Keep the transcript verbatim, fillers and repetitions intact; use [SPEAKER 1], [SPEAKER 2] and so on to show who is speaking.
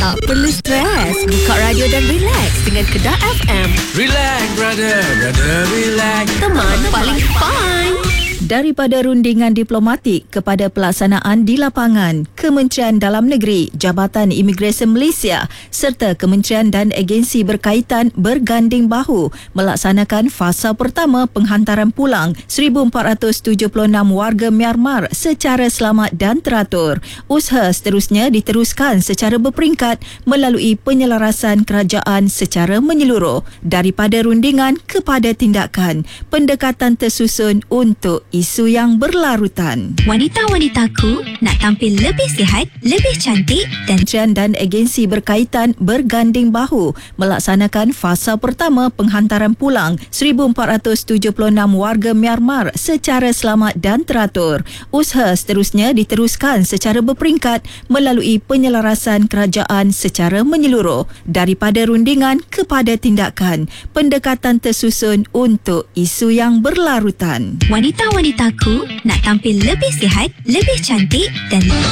[SPEAKER 1] Tak perlu stres, buka radio dan relax dengan Kedah F M.
[SPEAKER 2] Relax, brother, brother, relax.
[SPEAKER 1] Teman paling fine.
[SPEAKER 3] Daripada rundingan diplomatik kepada pelaksanaan di lapangan, Kementerian Dalam Negeri, Jabatan Imigresen Malaysia serta kementerian dan agensi berkaitan berganding bahu melaksanakan fasa pertama penghantaran pulang seribu empat ratus tujuh puluh enam warga Myanmar secara selamat dan teratur. Usaha seterusnya diteruskan secara berperingkat melalui penyelarasan kerajaan secara menyeluruh. Daripada rundingan kepada tindakan, pendekatan tersusun untuk isu yang berlarutan.
[SPEAKER 4] Wanita-wanitaku nak tampil lebih sihat, lebih cantik dan
[SPEAKER 3] Kementerian dan agensi berkaitan berganding bahu melaksanakan fasa pertama penghantaran pulang seribu empat ratus tujuh puluh enam warga Myanmar secara selamat dan teratur. Usaha seterusnya diteruskan secara berperingkat melalui penyelarasan kerajaan secara menyeluruh. Daripada rundingan kepada tindakan, pendekatan tersusun untuk isu yang berlarutan.
[SPEAKER 4] wanita-wanitaku nak tampil lebih sihat, lebih cantik dan